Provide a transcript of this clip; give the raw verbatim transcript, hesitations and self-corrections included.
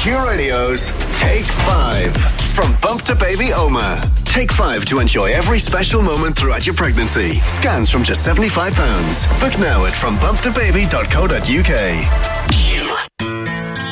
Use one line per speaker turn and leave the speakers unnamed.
Q Radio's Take Five. From Bump to Baby Oma. Take five to enjoy every special moment throughout your pregnancy. Scans from just seventy-five pounds. Book now at from bump to baby dot co dot uk.